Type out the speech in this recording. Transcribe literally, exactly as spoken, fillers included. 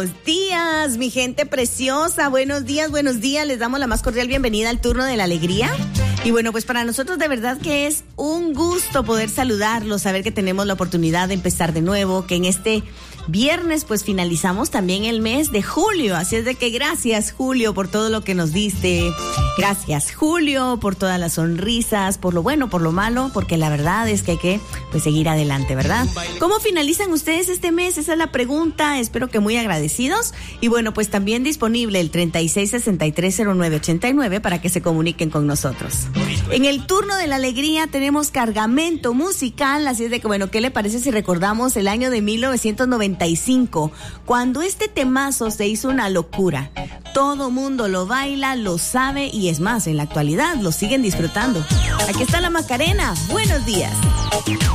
Buenos días, mi gente preciosa, buenos días, buenos días, les damos la más cordial bienvenida al turno de la alegría. Y bueno, pues para nosotros de verdad que es un gusto poder saludarlos, saber que tenemos la oportunidad de empezar de nuevo, que en este viernes pues finalizamos también el mes de julio, así es de que gracias Julio por todo lo que nos diste, gracias Julio por todas las sonrisas, por lo bueno, por lo malo, porque la verdad es que hay que pues seguir adelante, ¿verdad? ¿Cómo finalizan ustedes este mes? Esa es la pregunta, espero que muy agradecidos y bueno, pues también disponible el treinta y seis sesenta y tres cero nueve ochenta y nueve para que se comuniquen con nosotros. En el turno de la alegría tenemos cargamento musical, así es de que bueno, ¿qué le parece si recordamos el año de mil novecientos noventa y cinco, cuando este temazo se hizo una locura? Todo mundo lo baila, lo sabe y es más, en la actualidad lo siguen disfrutando. Aquí está la Macarena, buenos días.